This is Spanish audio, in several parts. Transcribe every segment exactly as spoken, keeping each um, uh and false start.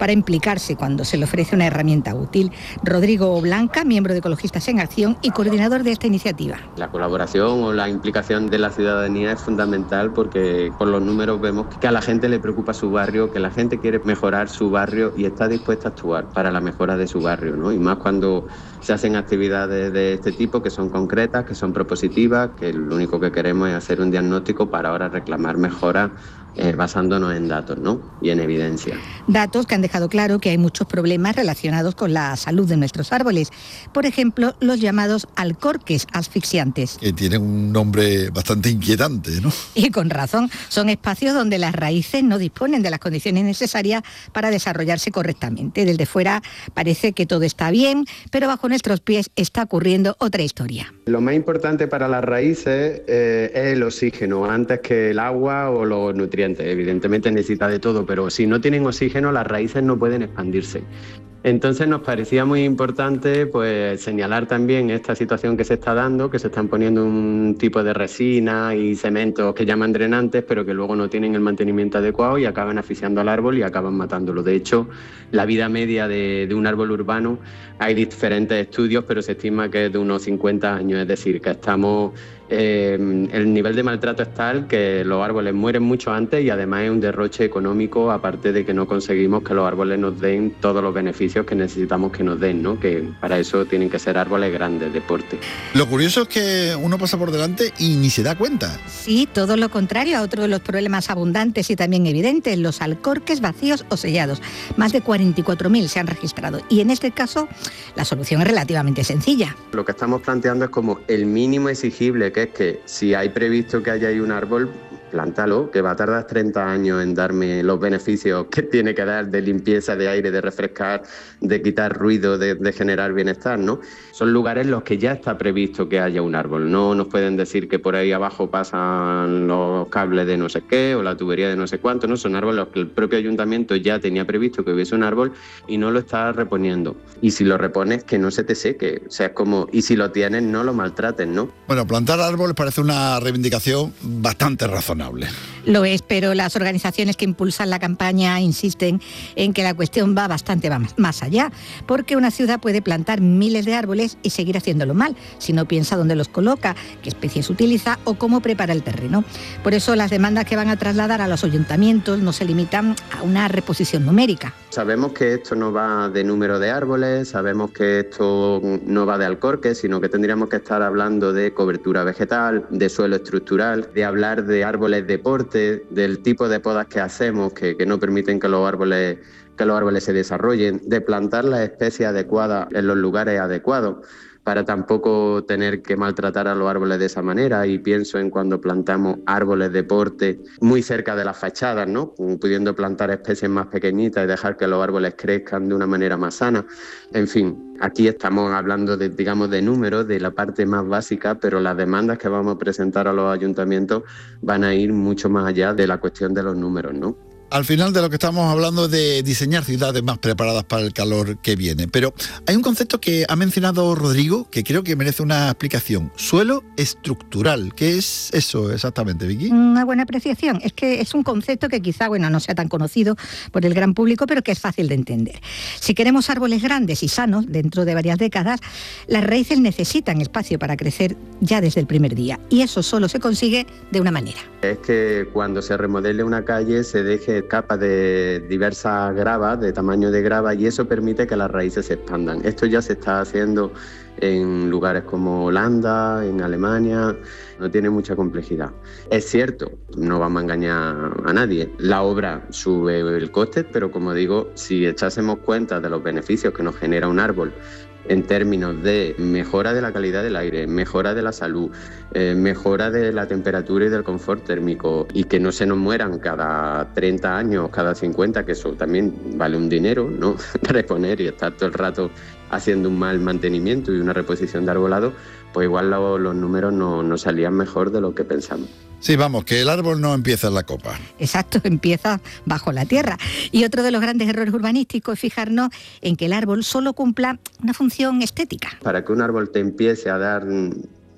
para implicarse cuando se le ofrece una herramienta útil. Rodrigo Blanca, miembro de Ecologistas en Acción y coordinador de esta iniciativa. La colaboración o la implicación de la ciudadanía es fundamental porque por los números vemos que a la gente le preocupa su barrio, que la gente quiere mejorar su barrio y está dispuesta a actuar para la mejora de su barrio, ¿no? Y más cuando se hacen actividades de este tipo que son concretas, que son propositivas, que lo único que queremos es hacer un diagnóstico para ahora reclamar mejoras eh, basándonos en datos, ¿no? Y en evidencia. Datos que han dejado claro que hay muchos problemas relacionados con la salud de nuestros árboles. Por ejemplo, los llamados alcorques asfixiantes. Que tienen un nombre bastante inquietante, ¿no? Y con razón, son espacios donde las raíces no disponen de las condiciones necesarias para desarrollarse correctamente. Desde fuera parece que todo está bien, pero bajo nuestros pies está ocurriendo otra historia. Lo más importante para las raíces eh, es el oxígeno, antes que el agua o los nutrientes. Evidentemente necesita de todo, pero si no tienen oxígeno, las raíces no pueden expandirse. Entonces nos parecía muy importante pues señalar también esta situación que se está dando, que se están poniendo un tipo de resina y cementos que llaman drenantes, pero que luego no tienen el mantenimiento adecuado y acaban asfixiando al árbol y acaban matándolo. De hecho, la vida media de, de un árbol urbano, hay diferentes estudios, pero se estima que es de unos cincuenta años, es decir, que estamos... Eh, el nivel de maltrato es tal que los árboles mueren mucho antes y además es un derroche económico, aparte de que no conseguimos que los árboles nos den todos los beneficios que necesitamos que nos den, ¿no? Que para eso tienen que ser árboles grandes, de porte. Lo curioso es que uno pasa por delante y ni se da cuenta. Sí, todo lo contrario a otro de los problemas abundantes y también evidentes, los alcorques vacíos o sellados. Más de cuarenta y cuatro mil se han registrado y en este caso la solución es relativamente sencilla. Lo que estamos planteando es como el mínimo exigible, que es que si hay previsto que haya ahí un árbol, plántalo, que va a tardar treinta años en darme los beneficios que tiene que dar de limpieza, de aire, de refrescar, de quitar ruido, de, de generar bienestar, ¿no? Son lugares en los que ya está previsto que haya un árbol. No nos pueden decir que por ahí abajo pasan los cables de no sé qué o la tubería de no sé cuánto, ¿no? Son árboles que el propio ayuntamiento ya tenía previsto que hubiese un árbol y no lo está reponiendo. Y si lo repones, que no se te seque. O sea, es como, y si lo tienes, no lo maltrates, ¿no? Bueno, plantar árboles parece una reivindicación bastante razonable. Lo es, pero las organizaciones que impulsan la campaña insisten en que la cuestión va bastante más allá, porque una ciudad puede plantar miles de árboles y seguir haciéndolo mal, si no piensa dónde los coloca, qué especies utiliza o cómo prepara el terreno. Por eso las demandas que van a trasladar a los ayuntamientos no se limitan a una reposición numérica. Sabemos que esto no va de número de árboles, sabemos que esto no va de alcorques, sino que tendríamos que estar hablando de cobertura vegetal, de suelo estructural, de hablar de árboles de porte, del tipo de podas que hacemos que, que no permiten que los árboles que los árboles se desarrollen, de plantar las especies adecuadas en los lugares adecuados, para tampoco tener que maltratar a los árboles de esa manera. Y pienso en cuando plantamos árboles de porte muy cerca de las fachadas, ¿no? Pudiendo plantar especies más pequeñitas y dejar que los árboles crezcan de una manera más sana. En fin, aquí estamos hablando de, digamos, de números, de la parte más básica, pero las demandas que vamos a presentar a los ayuntamientos van a ir mucho más allá de la cuestión de los números, ¿no? Al final de lo que estamos hablando de diseñar ciudades más preparadas para el calor que viene. Pero hay un concepto que ha mencionado Rodrigo que creo que merece una explicación. Suelo estructural. ¿Qué es eso exactamente, Vicky? Una buena apreciación. Es que es un concepto que quizá, bueno, no sea tan conocido por el gran público, pero que es fácil de entender. Si queremos árboles grandes y sanos dentro de varias décadas, las raíces necesitan espacio para crecer ya desde el primer día. Y eso solo se consigue de una manera. Es que cuando se remodele una calle se deje capas de diversas gravas, de tamaño de grava, y eso permite que las raíces se expandan. Esto ya se está haciendo en lugares como Holanda, en Alemania, no tiene mucha complejidad. Es cierto, no vamos a engañar a nadie, la obra sube el coste, pero como digo, si echásemos cuenta de los beneficios que nos genera un árbol en términos de mejora de la calidad del aire, mejora de la salud, eh, mejora de la temperatura y del confort térmico, y que no se nos mueran cada treinta años, cada cincuenta, que eso también vale un dinero, ¿no? Reponer y estar todo el rato haciendo un mal mantenimiento y una reposición de arbolado, pues igual lo, los números no, no salían mejor de lo que pensamos. Sí, vamos, que el árbol no empieza en la copa. Exacto, empieza bajo la tierra. Y otro de los grandes errores urbanísticos es fijarnos en que el árbol solo cumpla una función estética. Para que un árbol te empiece a dar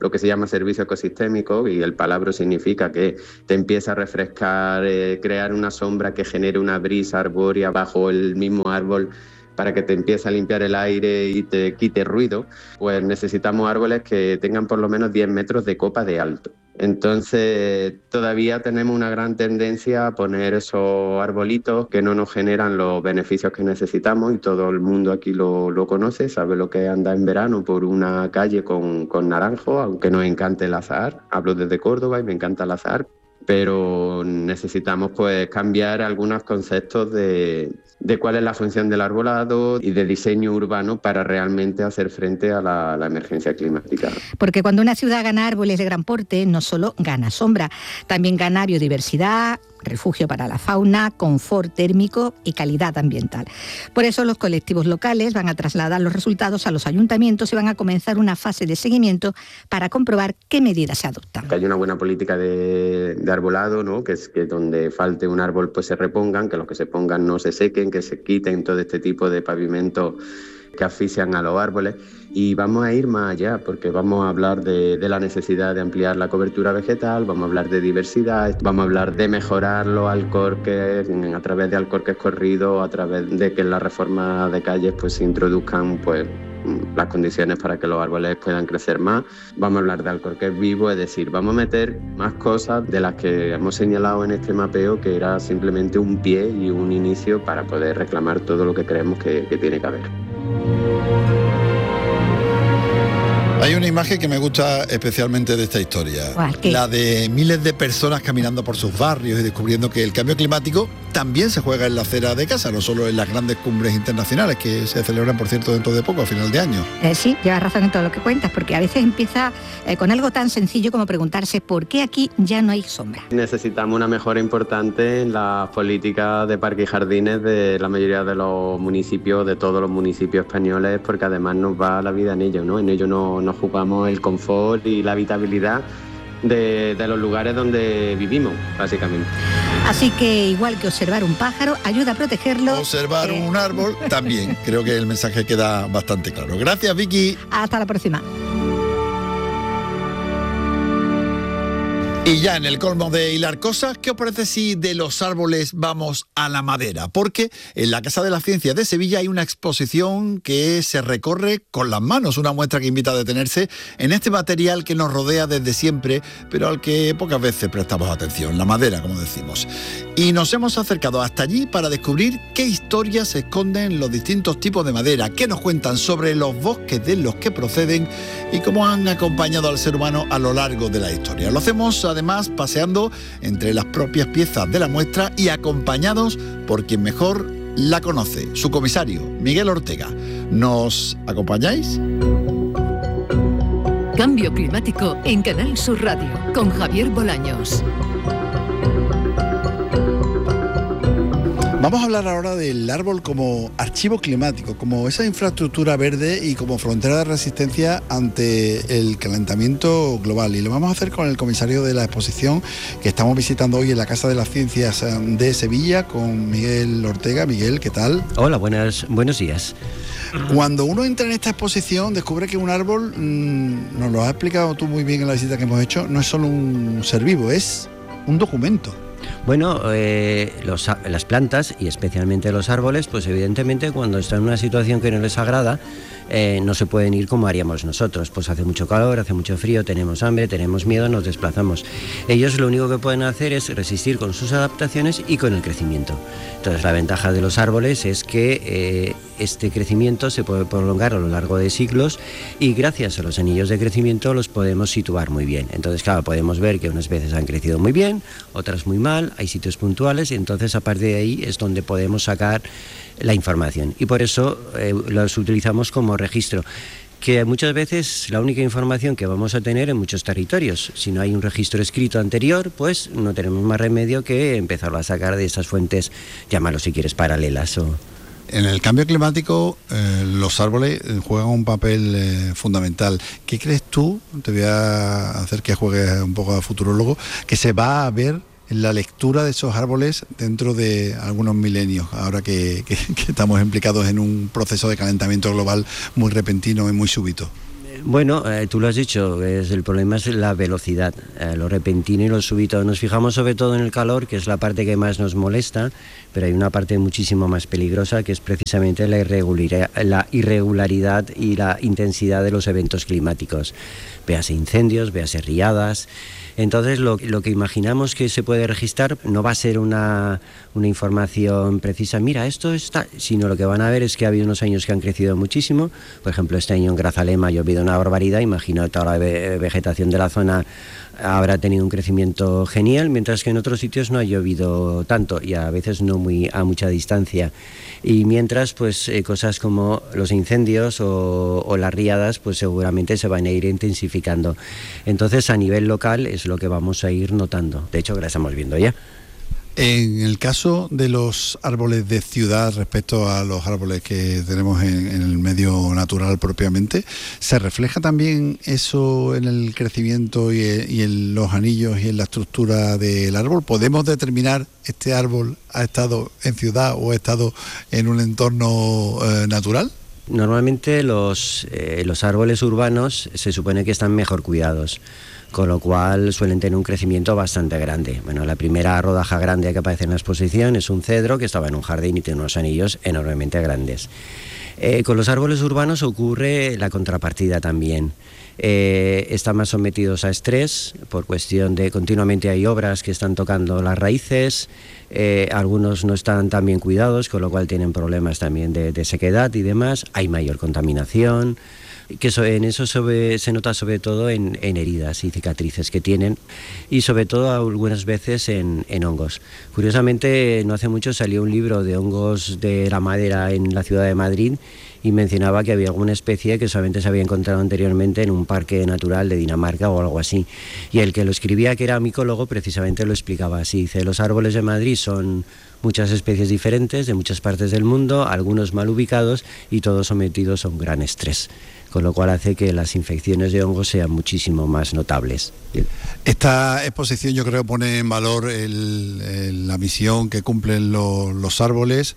lo que se llama servicio ecosistémico, y el palabra significa que te empieza a refrescar, eh, crear una sombra que genere una brisa arbórea bajo el mismo árbol para que te empiece a limpiar el aire y te quite ruido. Pues necesitamos árboles que tengan por lo menos diez metros de copa de alto. Entonces todavía tenemos una gran tendencia a poner esos arbolitos que no nos generan los beneficios que necesitamos, y todo el mundo aquí lo, lo conoce, sabe lo que es andar en verano por una calle con, con naranjo, aunque nos encante el azahar. Hablo desde Córdoba y me encanta el azahar, pero necesitamos pues cambiar algunos conceptos de, de cuál es la función del arbolado y de diseño urbano para realmente hacer frente a la, la emergencia climática. Porque cuando una ciudad gana árboles de gran porte, no solo gana sombra, también gana biodiversidad, refugio para la fauna, confort térmico y calidad ambiental. Por eso los colectivos locales van a trasladar los resultados a los ayuntamientos y van a comenzar una fase de seguimiento para comprobar qué medidas se adoptan. Que haya una buena política de, de arbolado, ¿no? Que es que donde falte un árbol pues se repongan, que los que se pongan no se sequen, que se quiten todo este tipo de pavimentos que asfixian a los árboles. Y vamos a ir más allá, porque vamos a hablar de, de la necesidad de ampliar la cobertura vegetal, vamos a hablar de diversidad, vamos a hablar de mejorar los alcorques a través de alcorques corridos, a través de que en la reforma de calles pues se introduzcan pues las condiciones para que los árboles puedan crecer más. Vamos a hablar de alcorques vivos, es decir, vamos a meter más cosas de las que hemos señalado en este mapeo, que era simplemente un pie y un inicio para poder reclamar todo lo que creemos que, que tiene que haber. Hay una imagen que me gusta especialmente de esta historia, la de miles de personas caminando por sus barrios y descubriendo que el cambio climático también se juega en la acera de casa, no solo en las grandes cumbres internacionales que se celebran, por cierto, dentro de poco, a final de año. Eh, sí, llevas razón en todo lo que cuentas, porque a veces empieza eh, con algo tan sencillo como preguntarse por qué aquí ya no hay sombra. Necesitamos una mejora importante en las políticas de parques y jardines de la mayoría de los municipios, de todos los municipios españoles, porque además nos va la vida en ello, ¿no? En ello nos no jugamos el confort y la habitabilidad de, de los lugares donde vivimos, básicamente. Así que igual que observar un pájaro ayuda a protegerlo. Observar eh... un árbol también. Creo que el mensaje queda bastante claro. Gracias, Vicky. Hasta la próxima. Y ya en el colmo de hilar cosas, ¿qué os parece si de los árboles vamos a la madera? Porque en la Casa de la Ciencia de Sevilla hay una exposición que se recorre con las manos, una muestra que invita a detenerse en este material que nos rodea desde siempre, pero al que pocas veces prestamos atención, la madera, como decimos. Y nos hemos acercado hasta allí para descubrir qué historias se esconden los distintos tipos de madera, qué nos cuentan sobre los bosques de los que proceden y cómo han acompañado al ser humano a lo largo de la historia. Lo hacemos además paseando entre las propias piezas de la muestra y acompañados por quien mejor la conoce, su comisario, Miguel Ortega. ¿Nos acompañáis? Cambio climático en Canal Sur Radio con Javier Bolaños. Vamos a hablar ahora del árbol como archivo climático, como esa infraestructura verde y como frontera de resistencia ante el calentamiento global. Y lo vamos a hacer con el comisario de la exposición que estamos visitando hoy en la Casa de las Ciencias de Sevilla, con Miguel Ortega. Miguel, ¿qué tal? Hola, buenas, buenos días. Cuando uno entra en esta exposición descubre que un árbol, mmm, nos lo has explicado tú muy bien en la visita que hemos hecho, no es solo un ser vivo, es un documento. Bueno, eh, los, las plantas y especialmente los árboles, pues evidentemente cuando están en una situación que no les agrada, eh, no se pueden ir como haríamos nosotros. Pues hace mucho calor, hace mucho frío, tenemos hambre, tenemos miedo, nos desplazamos. Ellos lo único que pueden hacer es resistir con sus adaptaciones y con el crecimiento. Entonces la ventaja de los árboles es que eh, este crecimiento se puede prolongar a lo largo de siglos y gracias a los anillos de crecimiento los podemos situar muy bien. Entonces, claro, podemos ver que unas veces han crecido muy bien, otras muy mal, hay sitios puntuales y entonces a partir de ahí es donde podemos sacar la información y por eso eh, los utilizamos como registro, que muchas veces la única información que vamos a tener en muchos territorios. Si no hay un registro escrito anterior, pues no tenemos más remedio que empezarlo a sacar de esas fuentes, llámalo si quieres, paralelas o... En el cambio climático, eh, los árboles juegan un papel eh, fundamental. ¿Qué crees tú? Te voy a hacer que juegues un poco a futurólogo, que se va a ver en la lectura de esos árboles dentro de algunos milenios, ahora que, que, que estamos implicados en un proceso de calentamiento global muy repentino y muy súbito. Bueno, eh, tú lo has dicho, es, el problema es la velocidad, eh, lo repentino y lo súbito. Nos fijamos sobre todo en el calor, que es la parte que más nos molesta, pero hay una parte muchísimo más peligrosa, que es precisamente la irregularidad, la irregularidad y la intensidad de los eventos climáticos. Véase incendios, véase riadas. Entonces, lo, lo que imaginamos que se puede registrar no va a ser una, una información precisa, mira, esto está, sino lo que van a ver es que ha habido unos años que han crecido muchísimo. Por ejemplo, este año en Grazalema ha llovido una barbaridad, imagino que toda la ve- vegetación de la zona habrá tenido un crecimiento genial, mientras que en otros sitios no ha llovido tanto y a veces no muy a mucha distancia. Y mientras, pues eh, cosas como los incendios o, o las riadas, pues seguramente se van a ir intensificando. Entonces, a nivel local es lo que vamos a ir notando. De hecho, que la estamos viendo ya. En el caso de los árboles de ciudad respecto a los árboles que tenemos en, en el medio natural propiamente, ¿se refleja también eso en el crecimiento y, y en los anillos y en la estructura del árbol? ¿Podemos determinar este árbol ha estado en ciudad o ha estado en un entorno eh, natural? Normalmente los, eh, los árboles urbanos se supone que están mejor cuidados, con lo cual suelen tener un crecimiento bastante grande. Bueno, la primera rodaja grande que aparece en la exposición es un cedro que estaba en un jardín y tiene unos anillos enormemente grandes. Eh, con los árboles urbanos ocurre la contrapartida también. Eh, están más sometidos a estrés por cuestión de continuamente hay obras que están tocando las raíces, eh, algunos no están tan bien cuidados, con lo cual tienen problemas también de, de sequedad y demás, hay mayor contaminación, que eso, en eso sobre, se nota sobre todo en, en heridas y cicatrices que tienen y sobre todo algunas veces en, en hongos. Curiosamente, no hace mucho salió un libro de hongos de la madera en la ciudad de Madrid y mencionaba que había alguna especie que solamente se había encontrado anteriormente en un parque natural de Dinamarca o algo así. Y el que lo escribía, que era micólogo, precisamente lo explicaba así. Dice, los árboles de Madrid son muchas especies diferentes de muchas partes del mundo, algunos mal ubicados y todos sometidos a un gran estrés, con lo cual hace que las infecciones de hongos sean muchísimo más notables. Esta exposición yo creo que pone en valor el, el, la misión que cumplen lo, los árboles.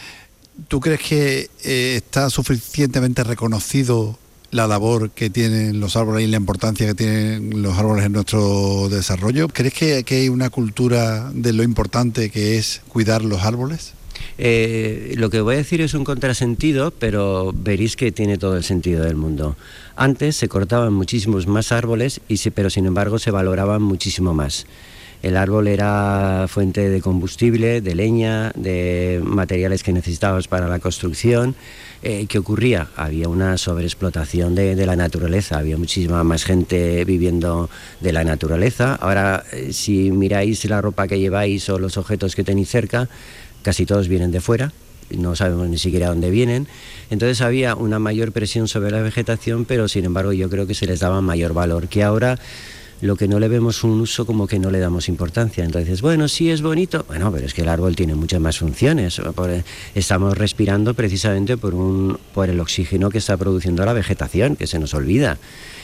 ¿Tú crees que eh, está suficientemente reconocido la labor que tienen los árboles y la importancia que tienen los árboles en nuestro desarrollo? ¿Crees que, que hay una cultura de lo importante que es cuidar los árboles? Eh, lo que voy a decir es un contrasentido, pero veréis que tiene todo el sentido del mundo. Antes se cortaban muchísimos más árboles, y se, pero sin embargo se valoraban muchísimo más. El árbol era fuente de combustible, de leña, de materiales que necesitabas para la construcción. Eh, ¿Qué ocurría? Había una sobreexplotación de, de la naturaleza, había muchísima más gente viviendo de la naturaleza. Ahora, eh, si miráis la ropa que lleváis o los objetos que tenéis cerca, casi todos vienen de fuera, no sabemos ni siquiera dónde vienen. Entonces había una mayor presión sobre la vegetación, pero sin embargo yo creo que se les daba mayor valor, que ahora lo que no le vemos un uso como que no le damos importancia. Entonces, bueno, sí es bonito, bueno, pero es que el árbol tiene muchas más funciones. Estamos respirando precisamente por, un, por el oxígeno que está produciendo la vegetación, que se nos olvida.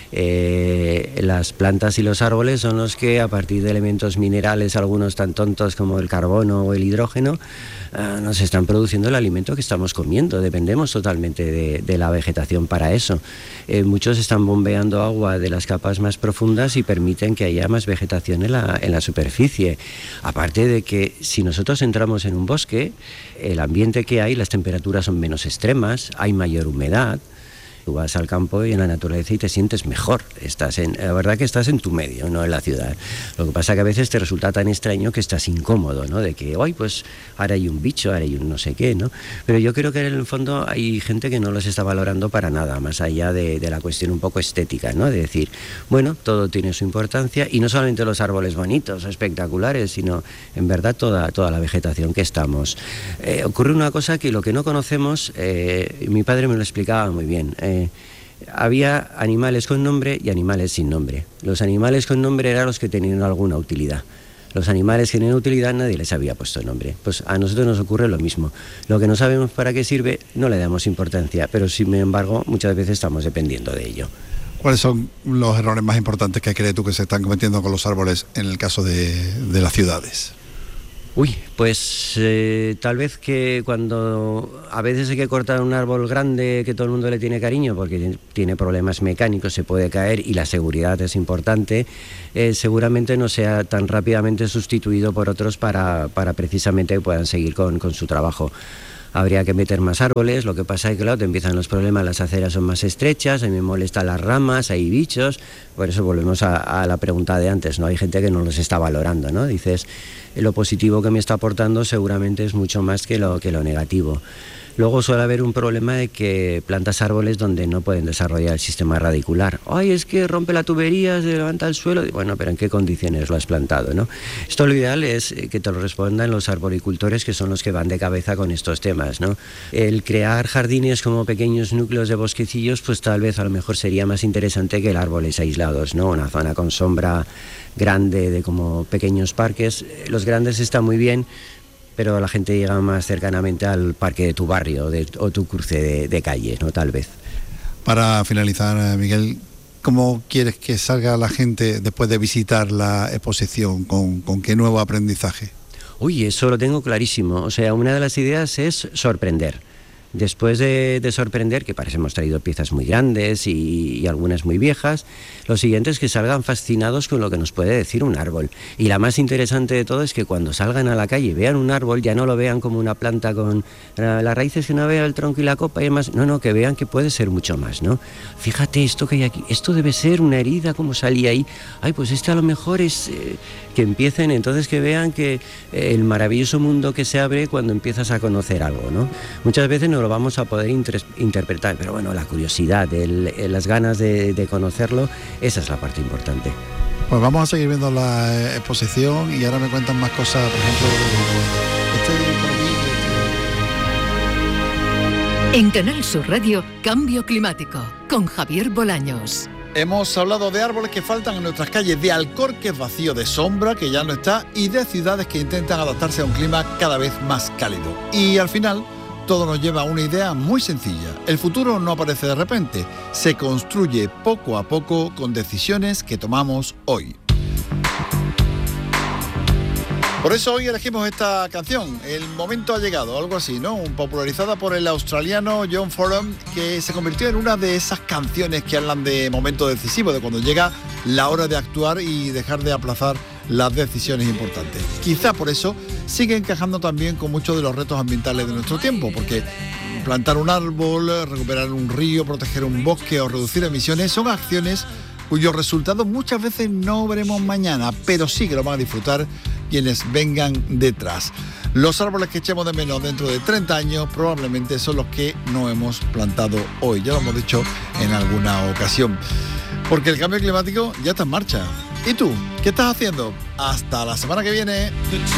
Eh, las plantas y los árboles son los que, a partir de elementos minerales, algunos tan tontos como el carbono o el hidrógeno, eh, nos están produciendo el alimento que estamos comiendo. Dependemos totalmente de, de la vegetación para eso. Eh, muchos están bombeando agua de las capas más profundas y permiten que haya más vegetación en la, en la superficie. Aparte de que si nosotros entramos en un bosque, el ambiente que hay, las temperaturas son menos extremas, hay mayor humedad. Tú vas al campo y en la naturaleza y te sientes mejor. Estás en, la verdad que estás en tu medio, no en la ciudad. Lo que pasa que a veces te resulta tan extraño que estás incómodo, ¿no? De que, hoy pues ahora hay un bicho, ahora hay un no sé qué, ¿no? Pero yo creo que en el fondo hay gente que no los está valorando para nada, más allá de, de la cuestión un poco estética, ¿no? De decir, bueno, todo tiene su importancia y no solamente los árboles bonitos, espectaculares, sino en verdad toda, toda la vegetación que estamos. Eh, ocurre una cosa que lo que no conocemos, eh, mi padre me lo explicaba muy bien. Eh, Eh, había animales con nombre y animales sin nombre. Los animales con nombre eran los que tenían alguna utilidad. Los animales que tenían utilidad nadie les había puesto nombre. Pues a nosotros nos ocurre lo mismo. Lo que no sabemos para qué sirve no le damos importancia, pero sin embargo muchas veces estamos dependiendo de ello. ¿Cuáles son los errores más importantes que crees tú que se están cometiendo con los árboles en el caso de, de las ciudades? Uy, pues eh, tal vez que cuando a veces hay que cortar un árbol grande que todo el mundo le tiene cariño porque tiene problemas mecánicos, se puede caer y la seguridad es importante, eh, seguramente no sea tan rápidamente sustituido por otros para, para precisamente que puedan seguir con, con su trabajo. Habría que meter más árboles, lo que pasa es que claro, te empiezan los problemas, las aceras son más estrechas, a mí me molestan las ramas, hay bichos, por eso volvemos a, a la pregunta de antes, ¿no? Hay gente que no los está valorando, ¿no? Dices, lo positivo que me está aportando seguramente es mucho más que lo, que lo negativo. Luego suele haber un problema de que plantas árboles donde no pueden desarrollar el sistema radicular. Ay, es que rompe la tubería, se levanta el suelo. Bueno, pero ¿en qué condiciones lo has plantado, no? Esto lo ideal es que te lo respondan los arboricultores, que son los que van de cabeza con estos temas, ¿no? El crear jardines como pequeños núcleos de bosquecillos, pues tal vez a lo mejor sería más interesante que el árboles aislados, ¿no? Una zona con sombra grande de como pequeños parques. Los grandes están muy bien, pero la gente llega más cercanamente al parque de tu barrio de, o tu cruce de, de calle, ¿no? Tal vez. Para finalizar, Miguel, ¿cómo quieres que salga la gente después de visitar la exposición? ¿Con, con qué nuevo aprendizaje? Uy, eso lo tengo clarísimo. O sea, una de las ideas es sorprender. Después de, de sorprender, que parece hemos traído piezas muy grandes y, y algunas muy viejas, lo siguiente es que salgan fascinados con lo que nos puede decir un árbol. Y la más interesante de todo es que cuando salgan a la calle y vean un árbol, ya no lo vean como una planta con las raíces, que no vean el tronco y la copa y demás. No, no, que vean que puede ser mucho más, ¿no? Fíjate esto que hay aquí, esto debe ser una herida, ¿cómo salía ahí? Ay, pues este a lo mejor es... Eh, que empiecen, entonces que vean que eh, el maravilloso mundo que se abre cuando empiezas a conocer algo, ¿no? Muchas veces no lo vamos a poder inter- interpretar, pero bueno, la curiosidad, el, el, las ganas de, de conocerlo, esa es la parte importante. Pues vamos a seguir viendo la exposición y ahora me cuentan más cosas, por ejemplo, este... En Canal Sur Radio, Cambio Climático, con Javier Bolaños. Hemos hablado de árboles que faltan en nuestras calles, de Alcorques vacío de sombra, que ya no está, y de ciudades que intentan adaptarse a un clima cada vez más cálido. Y al final, todo nos lleva a una idea muy sencilla. El futuro no aparece de repente, se construye poco a poco con decisiones que tomamos hoy. Por eso hoy elegimos esta canción, El momento ha llegado, algo así, ¿no? Popularizada por el australiano John Forum, que se convirtió en una de esas canciones que hablan de momento decisivo, de cuando llega la hora de actuar y dejar de aplazar las decisiones importantes. Quizá por eso sigue encajando también con muchos de los retos ambientales de nuestro tiempo, porque plantar un árbol, recuperar un río, proteger un bosque o reducir emisiones son acciones cuyos resultados muchas veces no veremos mañana, pero sí que lo van a disfrutar quienes vengan detrás. Los árboles que echemos de menos dentro de treinta años probablemente son los que no hemos plantado hoy, ya lo hemos dicho en alguna ocasión, porque el cambio climático ya está en marcha. ¿Y tú? ¿Qué estás haciendo? Hasta la semana que viene.